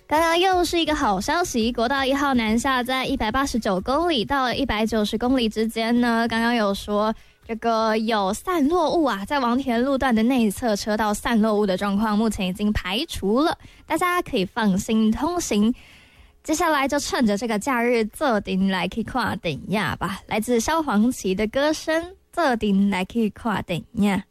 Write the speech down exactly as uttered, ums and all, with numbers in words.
刚刚又是一个好消息，国道一号南下在一百八十九公里到一百九十公里之间呢，刚刚有说这个有散落物啊，在王田路段的内侧车道散落物的状况目前已经排除了，大家可以放心通行。接下来就趁着这个假日做顶来去看电影吧，来自萧煌奇的歌声，做顶来去看电影。